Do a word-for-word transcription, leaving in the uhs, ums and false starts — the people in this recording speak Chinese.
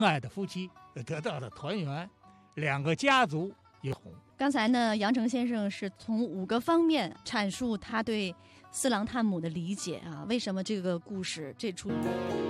爱的夫妻得到了团圆，两个家族也红。 刚才呢，杨成先生是从五个方面阐述他对四郎探母的理解啊，为什么这个故事这出。